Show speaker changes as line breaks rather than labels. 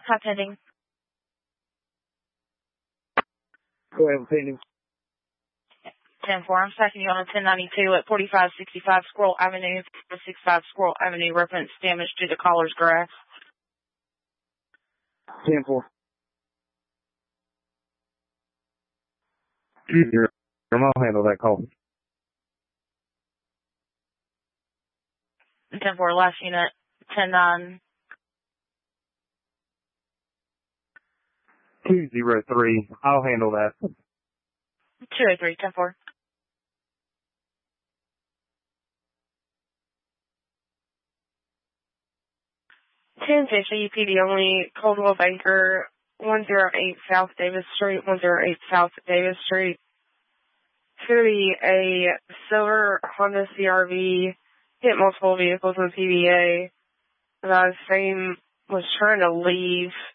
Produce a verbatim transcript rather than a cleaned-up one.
Hi, pending.
Go ahead, pending.
ten four, I'm stacking you on a ten ninety-two at forty-five sixty-five Squirrel Avenue, sixty-five Squirrel Avenue, reference damage to the caller's grass.
ten four. I'll handle that call.
ten four, last unit, ten nine.
two zero three. I'll handle that.
two oh three, ten four. ten fifty, P D only, Coldwell Banker, one oh eight South Davis Street, one oh eight South Davis Street. It's going to be a silver Honda C R V, hit multiple vehicles in the P B A. The same was trying to leave